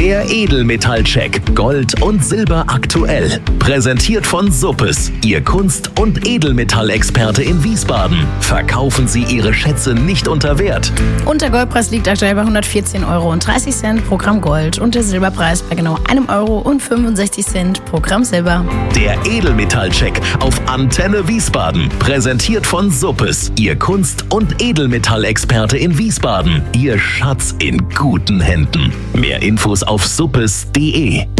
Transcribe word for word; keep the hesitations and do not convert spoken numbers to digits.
Der Edelmetallcheck Gold und Silber aktuell. Präsentiert von Suppes, Ihr Kunst- und Edelmetallexperte in Wiesbaden. Verkaufen Sie Ihre Schätze nicht unter Wert. Und der Goldpreis liegt aktuell bei hundertvierzehn Euro und dreißig Cent pro Gramm Gold und der Silberpreis bei genau einem Euro und fünfundsechzig Cent pro Gramm Silber. Der Edelmetallcheck auf Antenne Wiesbaden. Präsentiert von Suppes, Ihr Kunst- und Edelmetallexperte in Wiesbaden. Ihr Schatz in guten Händen. Mehr Infos auf suppes punkt de.